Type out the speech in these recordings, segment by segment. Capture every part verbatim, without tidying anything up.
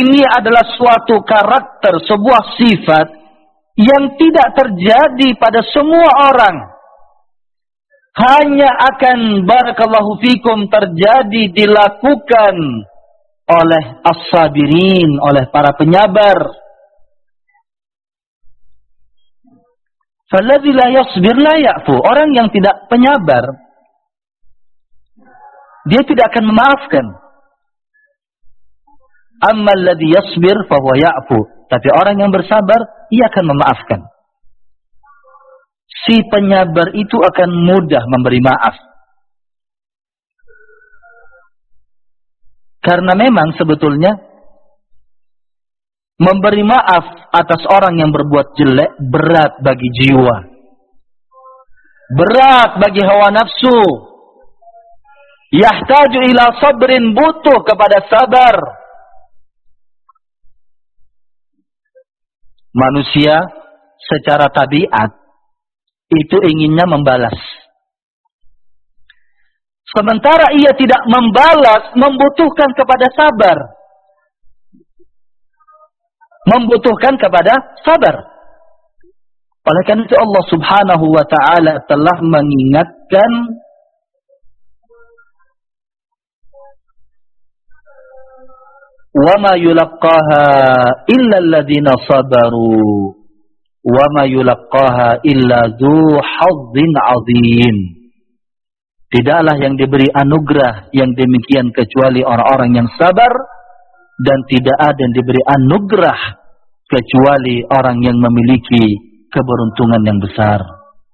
ini adalah suatu karakter, sebuah sifat yang tidak terjadi pada semua orang. Hanya akan barakallahu fikum terjadi, dilakukan oleh as-sabirin, oleh para penyabar. Falladzi la yasbir la ya'fu. Orang yang tidak penyabar, dia tidak akan memaafkan. Amma alladzi yasbir fa huwa ya'fu. Tapi orang yang bersabar, ia akan memaafkan. Si penyabar itu akan mudah memberi maaf. Karena memang sebetulnya memberi maaf atas orang yang berbuat jelek berat bagi jiwa. Berat bagi hawa nafsu. Yahtaju ila sabrin, butuh kepada sabar. Manusia secara tabiat itu inginnya membalas. Sementara ia tidak membalas, membutuhkan kepada sabar. Membutuhkan kepada sabar. Oleh karena itu Allah Subhanahu wa ta'ala telah mengingatkan wa ma yulaqqaha illa alladhina sabaru wa ma yulaqqaha illa dzu hazzin 'adzim. Tidaklah yang diberi anugerah yang demikian kecuali orang-orang yang sabar, dan tidak ada yang diberi anugerah kecuali orang yang memiliki keberuntungan yang besar.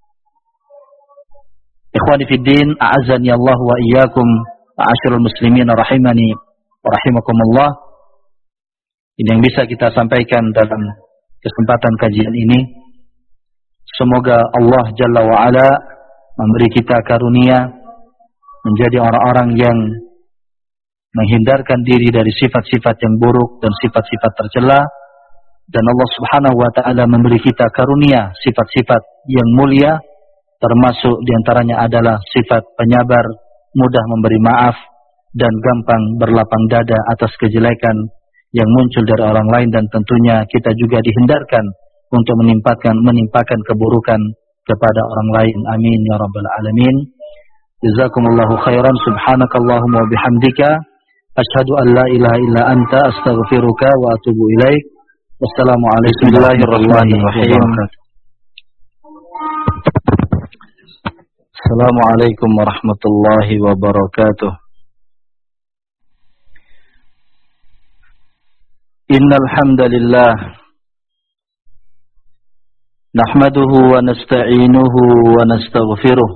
Ikhwani fid din, a'azzani Allah wa iyyakum, ma'asyiral muslimin rahimani wa rahimakumullah. Ini yang bisa kita sampaikan dalam kesempatan kajian ini. Semoga Allah Jalla wa Ala memberi kita karunia menjadi orang-orang yang menghindarkan diri dari sifat-sifat yang buruk dan sifat-sifat tercela, dan Allah Subhanahu wa ta'ala memberi kita karunia sifat-sifat yang mulia, termasuk diantaranya adalah sifat penyabar, mudah memberi maaf, dan gampang berlapang dada atas kejelekan yang muncul dari orang lain. Dan tentunya kita juga dihindarkan untuk menimpakan menimpakan keburukan kepada orang lain. Amin ya rabbal alamin. Jazakumullahu khairan. Subhanakallahumma wa bihamdika asyhadu an la ilaha illa anta astaghfiruka wa atubu ilaik. Wassalamualaikum warahmatullahi wabarakatuh. Assalamualaikum warahmatullahi wabarakatuh. Innal hamdalillah nahmaduhu wa nasta'inuhu wa nastaghfiruh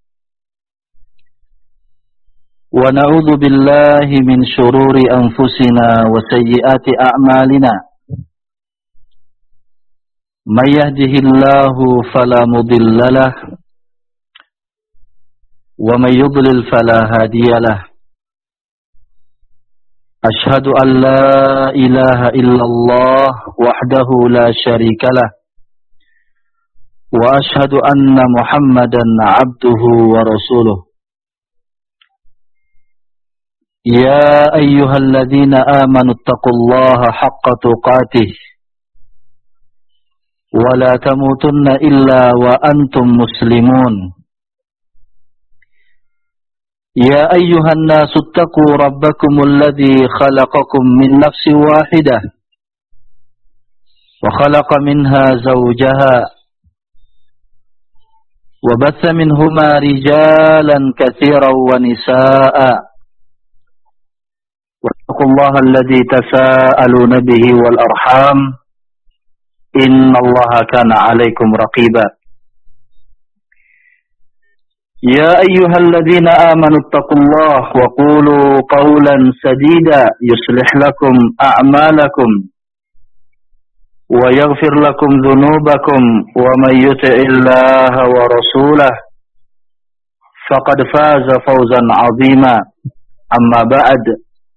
wa na'udzu billahi min shururi anfusina wa sayyiati a'malina. May yahdihillahu fala mudilla lahu wa may yudlil fala hadiya lahu. Ashhadu an la ilaha illallah wahdahu la syarika lah wa ashhadu anna Muhammadan abduhu wa rasuluh. Ya ayyuhalladzina amanu taqullaha haqqa tuqatih wa la tamutunna illa wa antum muslimun. Ya ayyuhan nasu ttaqu rabbakumul ladzi khalaqakum min nafsin wahidah wa khalaqa minha zawjaha wa batha minhuma rijalan katsiran wa nisaa'a. Wattaqullaha alladzi tasaaluna bihi wal arham innallaha kana 'alaikum raqiba. Ya ayyuhalladzina amanu taqullaha wa qulu qawlan sadida yuslih lakum a'malakum wa yaghfir lakum dhunubakum wa may yuti'illaha wa rasulahu faqad faza fawzan 'azima. Amma ba'd.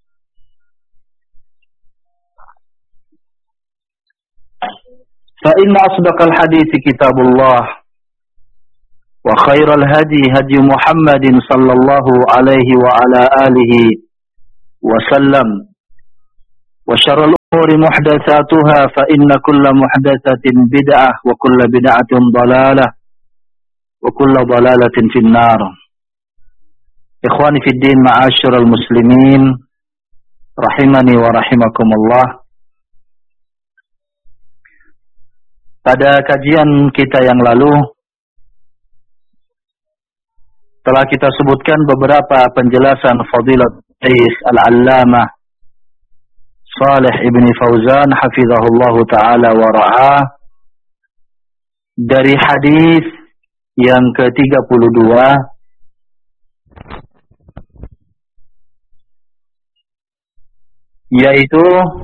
Fa inna asdaqal hadithi kitabullah wa khairal hadi hadi Muhammadin sallallahu alaihi wa ala alihi wa sallam wa syarrul الأمور محدثاتها فإن كل محدثة بدعة وكل بدعة ضلالة وكل ضلالة في النار. إخواني في الدين معاشر المسلمين rahimani wa rahimakumullah. Pada kajian kita yang lalu telah kita sebutkan beberapa penjelasan Fadilat Syekh Al-Allamah Shalih Ibn Fauzan hafizahullahu ta'ala wa ra'ah dari hadis yang ke tiga puluh dua yaitu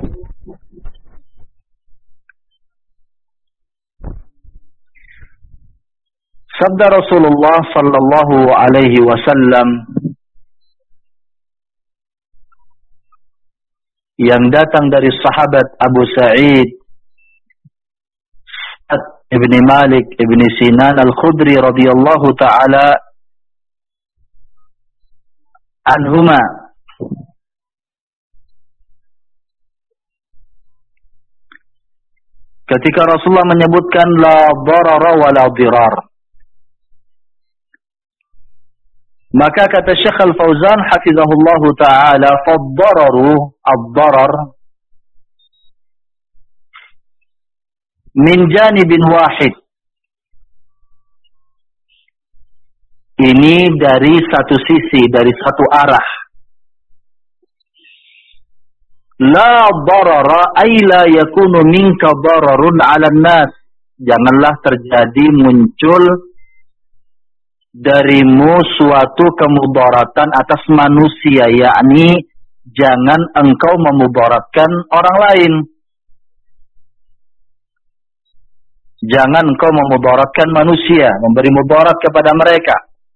sabda Rasulullah sallallahu alaihi wasallam yang datang dari sahabat Abu Sa'id Ibn Malik Ibn Sinan Al-Khudri radhiyallahu ta'ala anhuma. Ketika Rasulullah menyebutkan la darara wa la dirar, maka kata Syekh Al-Fauzan hafizahullahu ta'ala, fad-dararu ad-darar min janibin wahid. Ini dari satu sisi, dari satu arah. La darara ay la yakunu minka dararun 'alan nas. Janganlah terjadi muncul darimu suatu kemudaratan atas manusia, yakni jangan engkau memudaratkan orang lain. Jangan engkau memudaratkan manusia, memberi mudarat kepada mereka.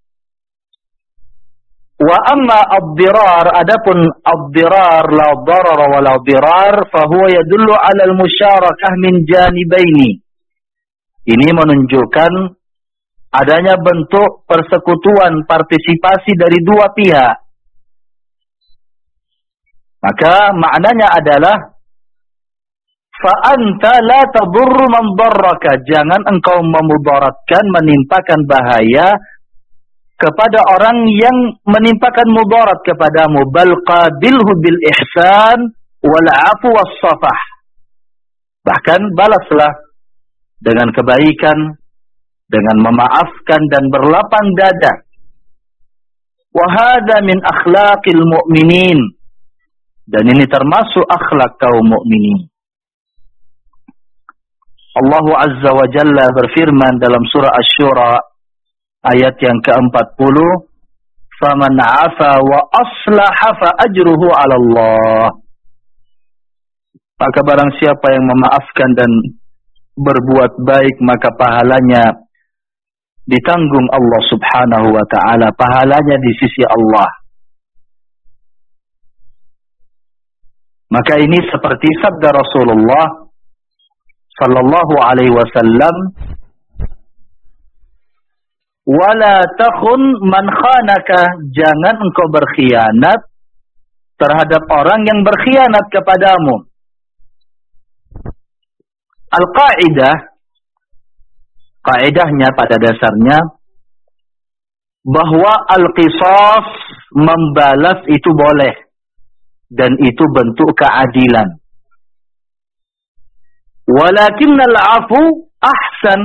Wa amma ad-dirar, adapun ad-dirar la darar wa la dirar, fa huwa yadullu 'ala al-musyarakah min janibaini. Ini menunjukkan adanya bentuk persekutuan, partisipasi dari dua pihak. Maka maknanya adalah fa anta la tadurru man darraka, jangan engkau memudaratkan, menimpakan bahaya kepada orang yang menimpakan mudarat kepadamu. Bal qabilhu bil ihsan wal 'afwu was safah. Bahkan balaslah dengan kebaikan, dengan memaafkan dan berlapang dada. Wa hadza min akhlaqil mu'minin, dan ini termasuk akhlak kaum mukminin. Allah Azza wa Jalla berfirman dalam surah Asy-Syura ayat yang keempat puluh, faman 'afa wa aslaha fa ajruhu 'ala Allah. Maka barang siapa yang memaafkan dan berbuat baik, maka pahalanya ditanggung Allah Subhanahu wa ta'ala, pahalanya di sisi Allah. Maka ini seperti sabda Rasulullah sallallahu alaihi wasallam, wala takhun man khanaka, jangan engkau berkhianat terhadap orang yang berkhianat kepadamu. Al-qaidah, kaidahnya pada dasarnya bahwa al-qisas, membalas itu boleh dan itu bentuk keadilan. Walakinnal 'afwu ahsan.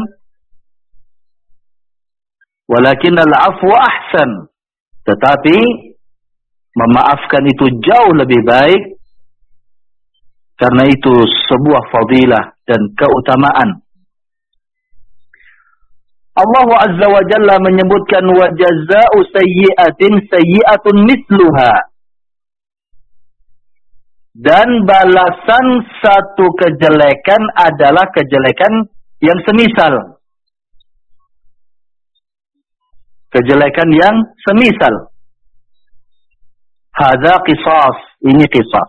Walakinnal 'afwu ahsan. Tetapi memaafkan itu jauh lebih baik, karena itu sebuah fadilah dan keutamaan. Allah Azza wa Jalla menyebutkan wa jazaa'u sayyi'atin sayyi'atun mithluha. Dan balasan satu kejelekan adalah kejelekan yang semisal. Kejelekan yang semisal. Hadza qisas, ini qisas.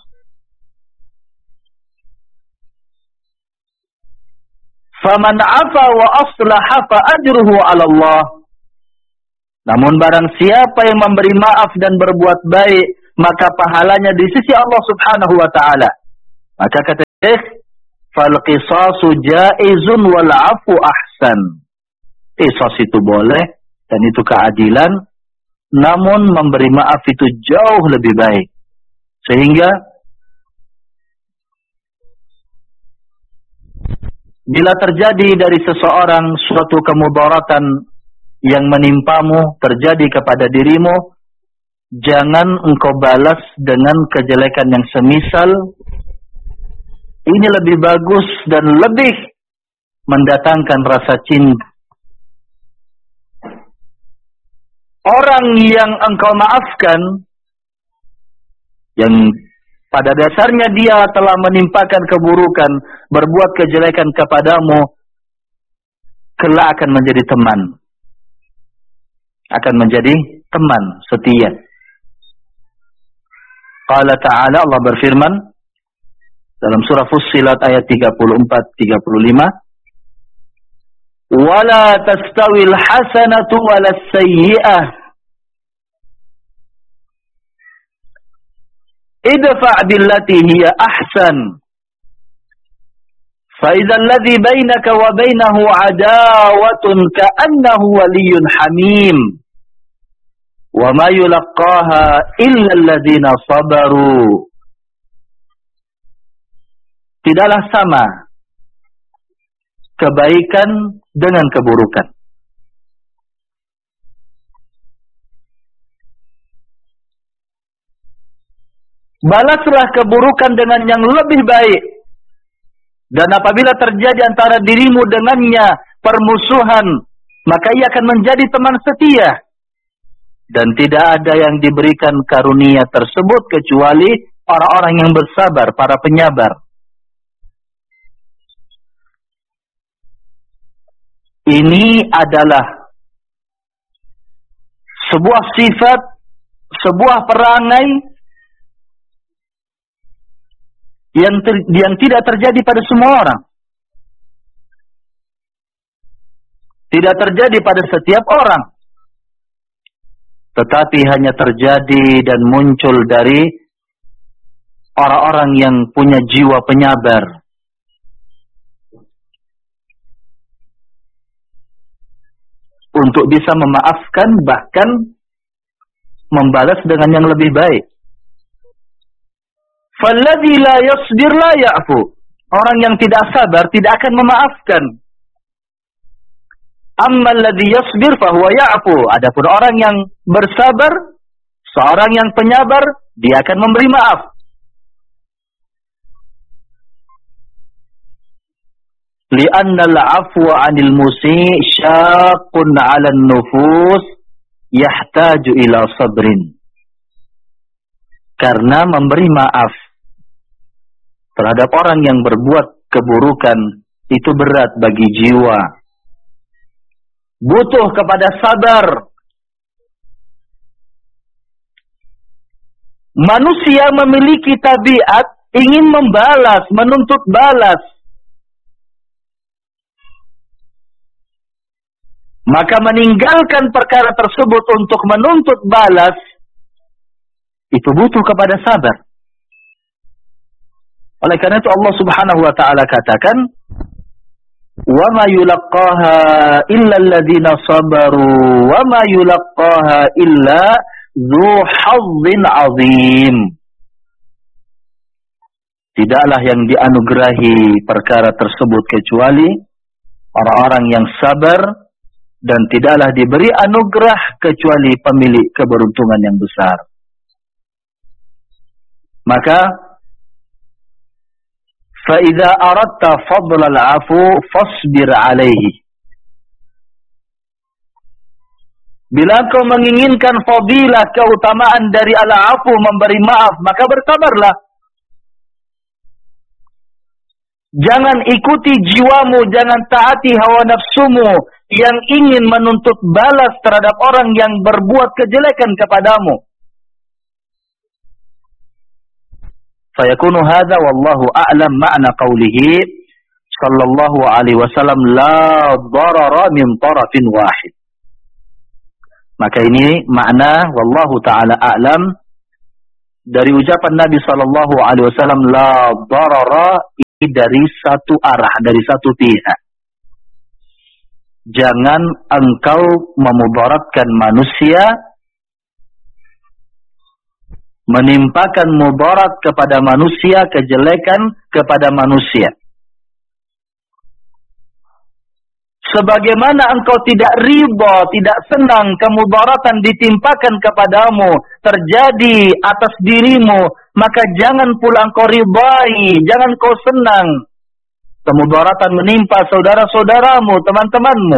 Faman 'afa wa aslaha fa ajruhu 'ala Allah. Namun barang siapa yang memberi maaf dan berbuat baik, maka pahalanya di sisi Allah Subhanahu wa ta'ala. Maka kata Syekh, fal qisasu jaizun wal 'afwu ahsan. Qisas itu boleh dan itu keadilan, namun memberi maaf itu jauh lebih baik. Sehingga bila terjadi dari seseorang suatu kemudaratan yang menimpamu, terjadi kepada dirimu, jangan engkau balas dengan kejelekan yang semisal. Ini lebih bagus dan lebih mendatangkan rasa cinta. Orang yang engkau maafkan, yang pada dasarnya dia telah menimpakan keburukan, berbuat kejelekan kepadamu, kelak akan menjadi teman. Akan menjadi teman setia. Qala ta'ala, Allah berfirman dalam surah Fussilat ayat tiga puluh empat tiga puluh lima, wala tastawil hasanatu walas sayyi'ah idfa' billati hiya ahsan fa idzal ladzi bainaka wa bainahu adawatun ka'annahu waliyyun hamim wa ma yulaqqaha illa alladzina sabaru. Tidaklah sama kebaikan dengan keburukan. Balaslah keburukan dengan yang lebih baik. Dan apabila terjadi antara dirimu dengannya permusuhan, maka ia akan menjadi teman setia. Dan tidak ada yang diberikan karunia tersebut kecuali orang-orang yang bersabar, para penyabar. Ini adalah sebuah sifat, sebuah perangai yang ter, yang tidak terjadi pada semua orang. Tidak terjadi pada setiap orang. Tetapi hanya terjadi dan muncul dari orang-orang yang punya jiwa penyabar. Untuk bisa memaafkan, bahkan membalas dengan yang lebih baik. Falladzi la yasbir la ya'fu. Orang yang tidak sabar tidak akan memaafkan. Ammal ladzi yasbir fahuwa ya'fu. Adapun orang yang bersabar, seorang yang penyabar, dia akan memberi maaf. Li'anna al-'afwa 'anil musi' syaqqun 'ala an-nufus yahtaju ila sabrin. Karena memberi maaf terhadap orang yang berbuat keburukan itu berat bagi jiwa. Butuh kepada sabar. Manusia memiliki tabiat ingin membalas, menuntut balas. Maka meninggalkan perkara tersebut untuk menuntut balas, itu butuh kepada sabar. Oleh karena itu Allah Subhanahu wa taala katakan, "Wa ma yulaqqaha illa alladziina sabaru wa ma yulaqqaha illa dzu hazzin 'adzim." Tidaklah yang dianugerahi perkara tersebut kecuali orang-orang yang sabar, dan tidaklah diberi anugerah kecuali pemilik keberuntungan yang besar. Maka fa idza aradta fadla al-'afu fasbir 'alaihi. Bila kau menginginkan fadilah, keutamaan dari al-'afu, memberi maaf, maka bersabarlah. Jangan ikuti jiwamu, jangan taati hawa nafsumu yang ingin menuntut balas terhadap orang yang berbuat kejelekan kepadamu. Fayakunu hadza wallahu a'lam ma'na qawlihi sallallahu alaihi wasallam la darara min tarafin wahid. Maka ini makna wallahu ta'ala a'lam dari ucapan Nabi sallallahu alaihi wasallam la darara, ini dari satu arah, dari satu pihak. Jangan engkau memudaratkan manusia, menimpakan mudarat kepada manusia, kejelekan kepada manusia. Sebagaimana engkau tidak riba, tidak senang kemudaratan ditimpakan kepadamu, terjadi atas dirimu, maka jangan pula engkau ribai, jangan kau senang kemudaratan menimpa saudara-saudaramu, teman-temanmu.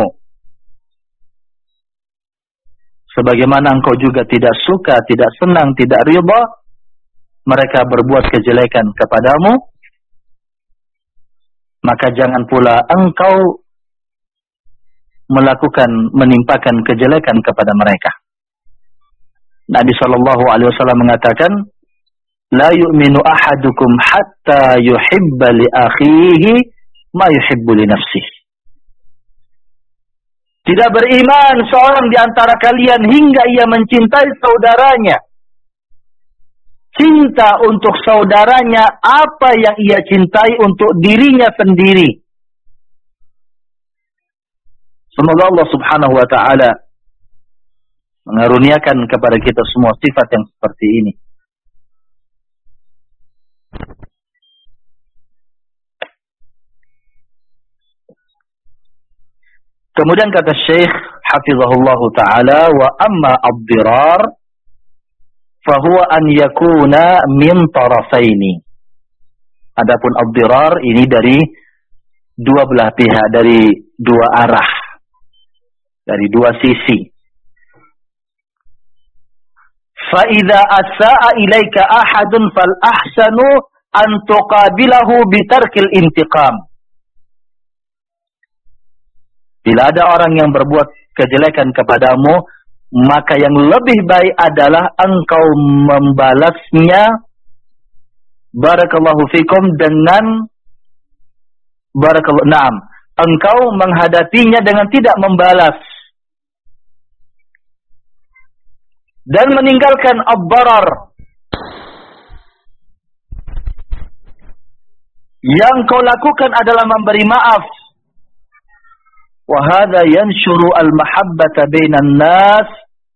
Sebagaimana engkau juga tidak suka, tidak senang, tidak riba mereka berbuat kejelekan kepadamu, maka jangan pula engkau melakukan, menimpakan kejelekan kepada mereka. Nabi sallallahu alaihi wasallam mengatakan, la yu'minu ahadukum hatta yuhibba li akhihi ma yuhibbu li nafsihi. Tidak beriman seorang di antara kalian hingga ia mencintai saudaranya. Cinta untuk saudaranya apa yang ia cintai untuk dirinya sendiri. Semoga Allah subhanahu wa ta'ala mengaruniakan kepada kita semua sifat yang seperti ini. Kemudian kata Syekh hafizahullah ta'ala, wa amma ad-dirar fahuwa an yakuna min tarafaini. Adapun ad-dirar ini dari dua belah pihak, dari dua arah, dari dua sisi. Fa idza asaa ilaika ahadun fal ahsanu an tuqabilahu bi tarkil intiqam. Bila ada orang yang berbuat kejelekan kepadamu, maka yang lebih baik adalah engkau membalasnya, barakallahu fikum, dengan barakallahu na'am, engkau menghadapinya dengan tidak membalas dan meninggalkan ad-darar. Yang kau lakukan adalah memberi maaf. Wa hadha yanshuru al-mahabbata bainan nas.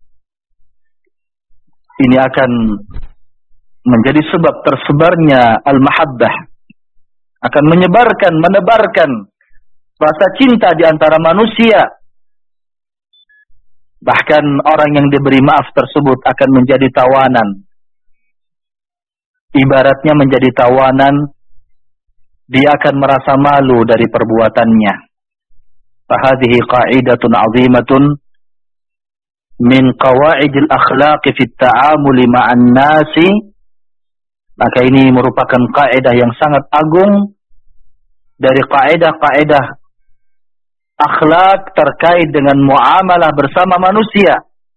Ini akan menjadi sebab tersebarnya al-mahabbah, akan menyebarkan, menebarkan rasa cinta di antara manusia. Bahkan orang yang diberi maaf tersebut akan menjadi tawanan. Ibaratnya menjadi tawanan, dia akan merasa malu dari perbuatannya. Fahadhihi qa'idatun 'azimatun min qawa'idil akhlaq fi at-ta'amul ma'an nasi. Maka ini merupakan kaidah yang sangat agung dari kaidah-kaidah akhlak terkait dengan muamalah bersama manusia.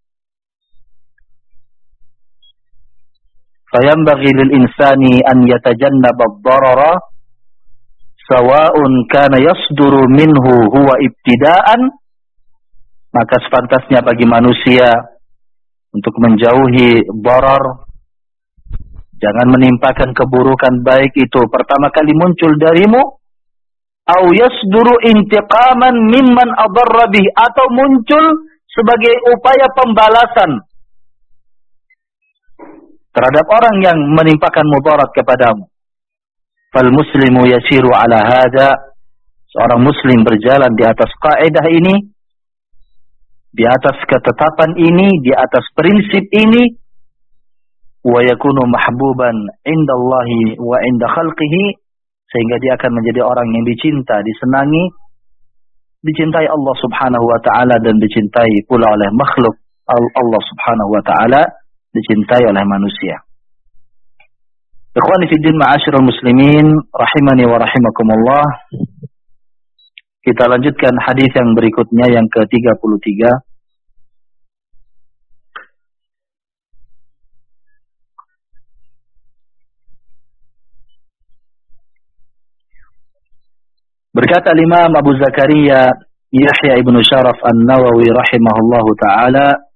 Fayambaghi lil insani an yatajannaba ad-darara sawa'un kana yasduru minhu huwa ibtida'an. Maka sepantasnya bagi manusia untuk menjauhi darar. Jangan menimpakan keburukan, baik itu pertama kali muncul darimu, au yasduru intiqaman mimman adarra bih, atau muncul sebagai upaya pembalasan terhadap orang yang menimpakan mudarat kepadamu. Fal muslimu yasiru ala hada. Seorang muslim berjalan di atas kaidah ini, di atas ketetapan ini, di atas prinsip ini, wa yakunu mahbuban indallahi wa inda khalqihi, sehingga dia akan menjadi orang yang dicinta, disenangi, dicintai Allah subhanahu wa ta'ala, dan dicintai pula oleh makhluk Allah subhanahu wa ta'ala, dicintai oleh manusia. Ikhwani fiddin ma'asyiral muslimin rahimani wa rahimakumullah. Kita lanjutkan hadis yang berikutnya, yang ke tiga puluh tiga. Berkata Imam Abu Zakaria Yahya ibn Sharaf an-Nawawi rahimahullahu ta'ala,